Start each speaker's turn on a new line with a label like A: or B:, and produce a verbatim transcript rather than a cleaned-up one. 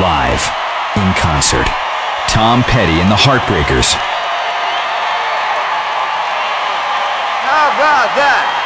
A: live, in concert. Tom Petty and the Heartbreakers.
B: How about that?